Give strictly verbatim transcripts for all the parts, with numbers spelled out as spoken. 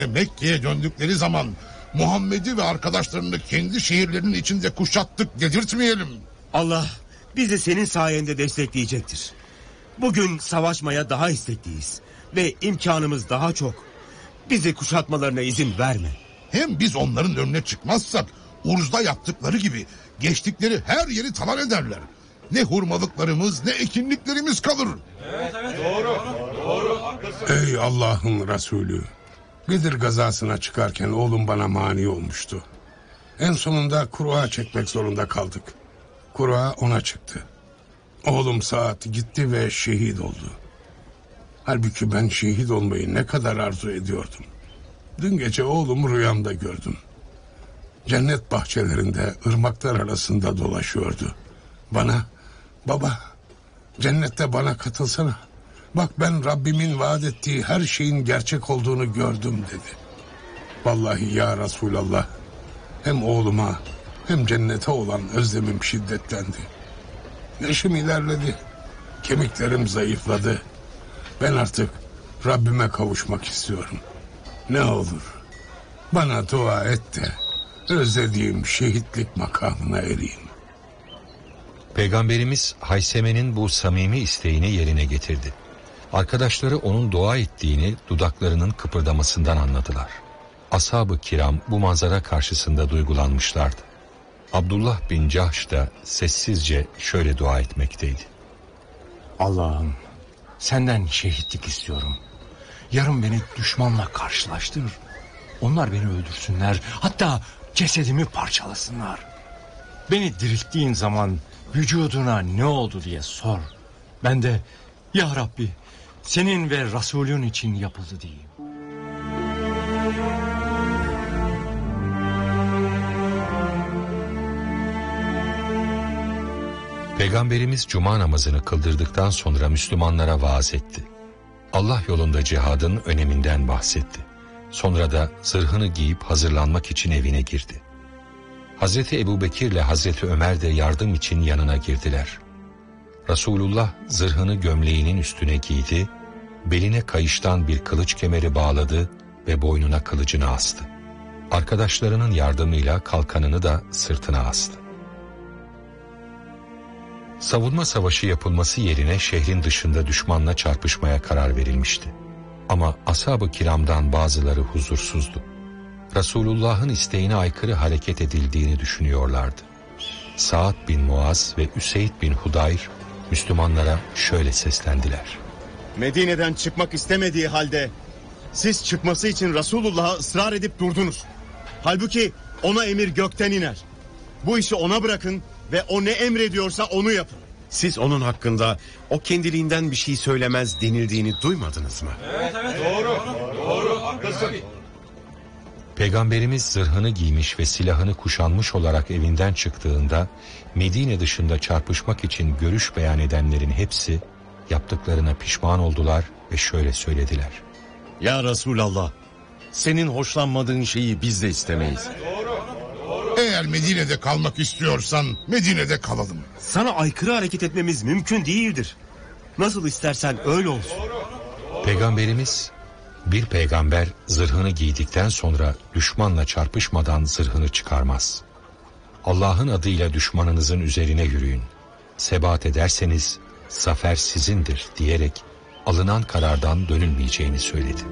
Mekke'ye döndükleri zaman Muhammed'i ve arkadaşlarını kendi şehirlerinin içinde kuşattık dedirtmeyelim. Allah bizi senin sayende destekleyecektir. Bugün savaşmaya daha istekliyiz ve imkanımız daha çok. Bizi kuşatmalarına izin verme. Hem biz onların önüne çıkmazsak Urz'da yaptıkları gibi geçtikleri her yeri talan ederler. Ne hurmalıklarımız ne ekinliklerimiz kalır. Evet, evet. Doğru, doğru. Ey Allah'ın Resulü, Bedir gazasına çıkarken oğlum bana mani olmuştu. En sonunda kura çekmek zorunda kaldık. Kura ona çıktı. Oğlum Saad gitti ve şehit oldu. Halbuki ben şehit olmayı ne kadar arzu ediyordum. Dün gece oğlumu rüyamda gördüm. Cennet bahçelerinde ırmaklar arasında dolaşıyordu. Bana, baba, cennette bana katılsana. Bak ben Rabbimin vaat ettiği her şeyin gerçek olduğunu gördüm dedi. Vallahi ya Resulallah, hem oğluma hem cennete olan özlemim şiddetlendi. Yaşım ilerledi, kemiklerim zayıfladı. Ben artık Rabbime kavuşmak istiyorum. Ne olur bana dua et de özlediğim şehitlik makamına ereyim. Peygamberimiz Hayseme'nin bu samimi isteğini yerine getirdi. Arkadaşları onun dua ettiğini dudaklarının kıpırdamasından anladılar. Ashab-ı kiram bu manzara karşısında duygulanmışlardı. Abdullah bin Cahş da sessizce şöyle dua etmekteydi. Allah'ım, senden şehitlik istiyorum. Yarın beni düşmanla karşılaştır. Onlar beni öldürsünler. Hatta cesedimi parçalasınlar. Beni dirilttiğin zaman vücuduna ne oldu diye sor. Ben de ya Rabbi senin ve Resulün için yapıldı diyeyim. Peygamberimiz cuma namazını kıldırdıktan sonra Müslümanlara vaaz etti. Allah yolunda cihadın öneminden bahsetti. Sonra da zırhını giyip hazırlanmak için evine girdi. Hazreti Ebubekir ile Hazreti Ömer de yardım için yanına girdiler. Resulullah zırhını gömleğinin üstüne giydi, beline kayıştan bir kılıç kemeri bağladı ve boynuna kılıcını astı. Arkadaşlarının yardımıyla kalkanını da sırtına astı. Savunma savaşı yapılması yerine şehrin dışında düşmanla çarpışmaya karar verilmişti. Ama ashab-ı kiramdan bazıları huzursuzdu. Resulullah'ın isteğine aykırı hareket edildiğini düşünüyorlardı. Sa'd bin Muaz ve Üseyd bin Hudayr Müslümanlara şöyle seslendiler. Medine'den çıkmak istemediği halde siz çıkması için Resulullah'a ısrar edip durdunuz. Halbuki ona emir gökten iner. Bu işi ona bırakın ve o ne emrediyorsa onu yapın. Siz onun hakkında o kendiliğinden bir şey söylemez denildiğini duymadınız mı? Evet, evet. Doğru, doğru, haklısın. Peygamberimiz zırhını giymiş ve silahını kuşanmış olarak evinden çıktığında Medine dışında çarpışmak için görüş beyan edenlerin hepsi yaptıklarına pişman oldular ve şöyle söylediler. Ya Resulallah, senin hoşlanmadığın şeyi biz de istemeyiz. Eğer Medine'de kalmak istiyorsan Medine'de kalalım. Sana aykırı hareket etmemiz mümkün değildir. Nasıl istersen öyle olsun. Peygamberimiz, bir peygamber zırhını giydikten sonra düşmanla çarpışmadan zırhını çıkarmaz. Allah'ın adıyla düşmanınızın üzerine yürüyün. Sebat ederseniz zafer sizindir diyerek alınan karardan dönülmeyeceğini söyledi.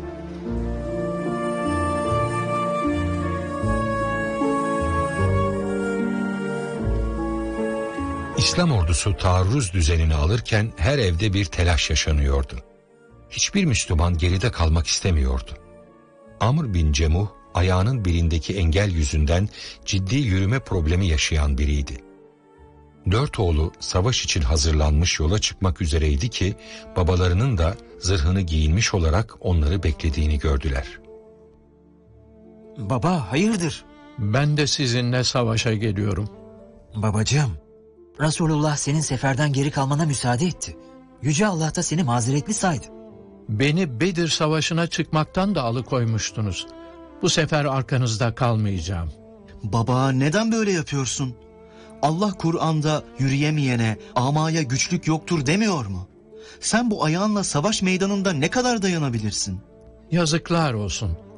İslam ordusu taarruz düzenini alırken her evde bir telaş yaşanıyordu. Hiçbir Müslüman geride kalmak istemiyordu. Amr bin Cemuh ayağının birindeki engel yüzünden ciddi yürüme problemi yaşayan biriydi. Dört oğlu savaş için hazırlanmış yola çıkmak üzereydi ki babalarının da zırhını giyinmiş olarak onları beklediğini gördüler. Baba hayırdır? Ben de sizinle savaşa geliyorum. Babacığım, Resulullah senin seferden geri kalmana müsaade etti. Yüce Allah da seni mazeretli saydı. Beni Bedir Savaşı'na çıkmaktan da alıkoymuştunuz. Bu sefer arkanızda kalmayacağım. Baba neden böyle yapıyorsun? Allah Kur'an'da yürüyemeyene, amaya güçlük yoktur demiyor mu? Sen bu ayağınla savaş meydanında ne kadar dayanabilirsin? Yazıklar olsun.